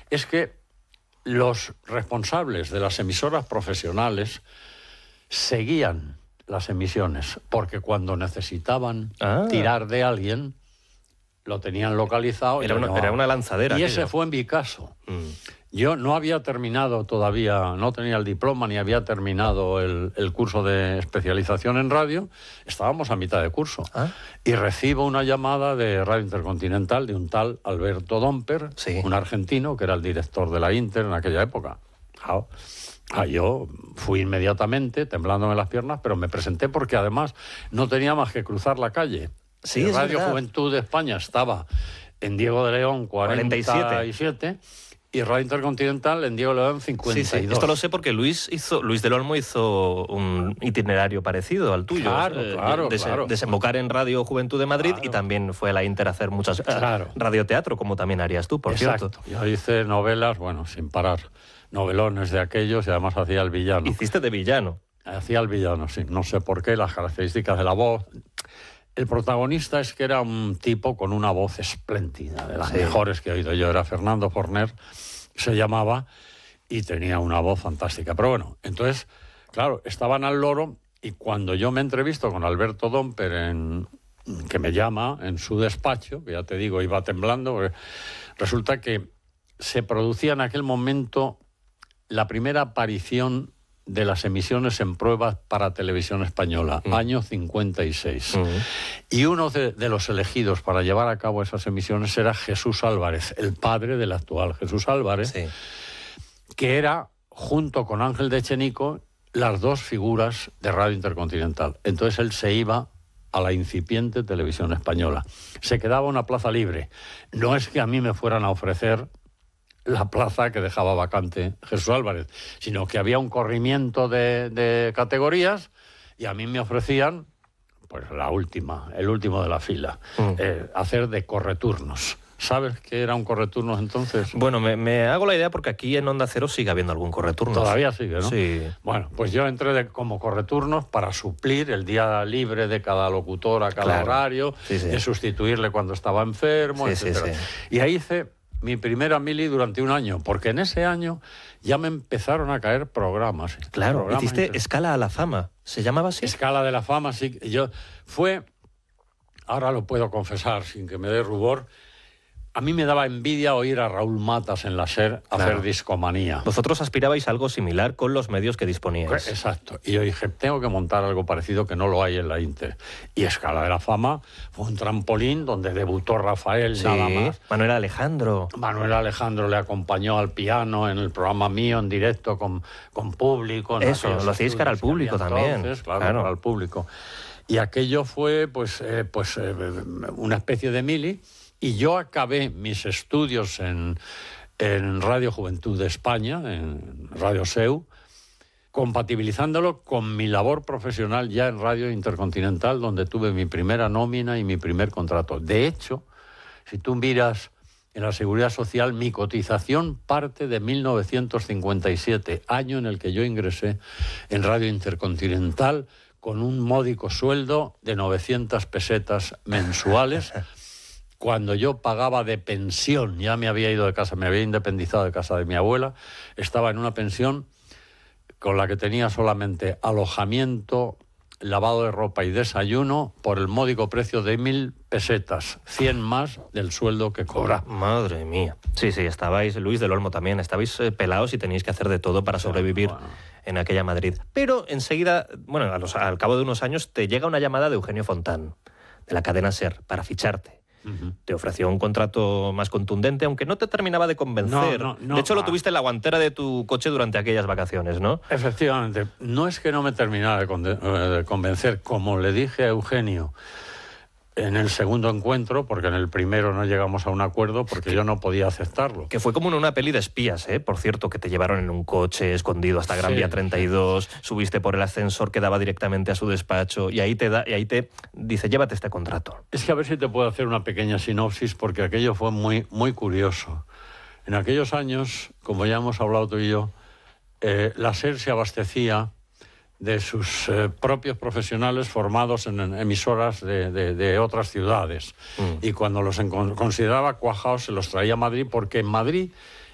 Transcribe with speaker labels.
Speaker 1: es que los responsables de las emisoras profesionales seguían las emisiones, porque cuando necesitaban tirar de alguien, lo tenían localizado.
Speaker 2: Era una lanzadera.
Speaker 1: Y ese fue mi caso. Yo no había terminado todavía, no tenía el diploma ni había terminado el curso de especialización en radio. Estábamos a mitad de curso. Y recibo una llamada de Radio Intercontinental de un tal Alberto Domper, un argentino que era el director de la Inter en aquella época. Yo fui inmediatamente, temblándome las piernas, pero me presenté porque además no tenía más que cruzar la calle. Radio Juventud de España estaba en Diego de León 47 y Radio Intercontinental en Diego de León 52. Sí.
Speaker 2: Esto lo sé porque Luis del Olmo hizo un itinerario parecido al tuyo.
Speaker 1: Claro.
Speaker 2: Desembocar en Radio Juventud de Madrid y también fue a la Inter a hacer muchas radioteatro, como también harías tú, por cierto.
Speaker 1: Yo hice novelas, sin parar, novelones de aquellos y además hacía el villano.
Speaker 2: ¿Hiciste de villano?
Speaker 1: Hacía el villano, sí. No sé por qué, las características de la voz. El protagonista es que era un tipo con una voz espléndida, de las mejores que he oído yo. Era Fernando Forner, se llamaba, y tenía una voz fantástica. Pero bueno, entonces, claro, estaban al loro, y cuando yo me entrevisto con Alberto Domper, que me llama en su despacho, que ya te digo, iba temblando, porque resulta que se producía en aquel momento la primera aparición de las emisiones en pruebas para Televisión Española, año 56. Y uno de los elegidos para llevar a cabo esas emisiones era Jesús Álvarez, el padre del actual Jesús Álvarez, que era, junto con Ángel de Echenico, las dos figuras de Radio Intercontinental. Entonces él se iba a la incipiente Televisión Española. Se quedaba una plaza libre. No es que a mí me fueran a ofrecer la plaza que dejaba vacante Jesús Álvarez, sino que había un corrimiento de categorías y a mí me ofrecían, pues el último de la fila, hacer de correturnos. ¿Sabes qué era un correturnos entonces?
Speaker 2: Bueno, me hago la idea porque aquí en Onda Cero sigue habiendo algún correturnos.
Speaker 1: Todavía sigue, ¿no?
Speaker 2: Sí.
Speaker 1: Bueno, pues yo entré como correturnos para suplir el día libre de cada locutor a cada horario, de sustituirle cuando estaba enfermo, etc. Y ahí hice mi primera mili durante un año, porque en ese año ya me empezaron a caer programas.
Speaker 2: Claro, hiciste Escala a la Fama, ¿se llamaba así?
Speaker 1: Escala de la Fama, sí. Ahora lo puedo confesar sin que me dé rubor, a mí me daba envidia oír a Raúl Matas en la SER hacer Discomanía.
Speaker 2: Vosotros aspirabais a algo similar con los medios que disponíais.
Speaker 1: Exacto. Y yo dije, tengo que montar algo parecido que no lo hay en la Inter. Y Escala de la Fama fue un trampolín donde debutó Rafael, nada más.
Speaker 2: Manuel Alejandro
Speaker 1: le acompañó al piano en el programa mío en directo con público.
Speaker 2: Eso, lo hacéis cara al público también.
Speaker 1: Claro, para el público. Y aquello fue una especie de mili. Y yo acabé mis estudios en Radio Juventud de España, en Radio SEU, compatibilizándolo con mi labor profesional ya en Radio Intercontinental, donde tuve mi primera nómina y mi primer contrato. De hecho, si tú miras en la Seguridad Social, mi cotización parte de 1957, año en el que yo ingresé en Radio Intercontinental con un módico sueldo de 900 pesetas mensuales. Cuando yo pagaba de pensión, ya me había ido de casa, me había independizado de casa de mi abuela, estaba en una pensión con la que tenía solamente alojamiento, lavado de ropa y desayuno por el módico precio de 1.000 pesetas, 100 más del sueldo que cobraba.
Speaker 2: Madre mía. Sí, estabais, Luis del Olmo también, estabais pelados y teníais que hacer de todo para sobrevivir en aquella Madrid. Pero enseguida, al cabo de unos años, te llega una llamada de Eugenio Fontán, de la cadena SER, para ficharte. Te ofreció un contrato más contundente, aunque no te terminaba de convencer. No, de hecho, lo tuviste en la guantera de tu coche durante aquellas vacaciones, ¿no?
Speaker 1: Efectivamente. No es que no me terminara de convencer, como le dije a Eugenio en el segundo encuentro, porque en el primero no llegamos a un acuerdo, porque yo no podía aceptarlo.
Speaker 2: Que fue como en una peli de espías, por cierto, que te llevaron en un coche escondido hasta Gran Vía 32, subiste por el ascensor que daba directamente a su despacho, y ahí te dice, llévate este contrato.
Speaker 1: Es que a ver si te puedo hacer una pequeña sinopsis, porque aquello fue muy, muy curioso. En aquellos años, como ya hemos hablado tú y yo, la SER se abastecía de sus propios profesionales formados en emisoras de otras ciudades. Y cuando los consideraba cuajados se los traía a Madrid, porque en Madrid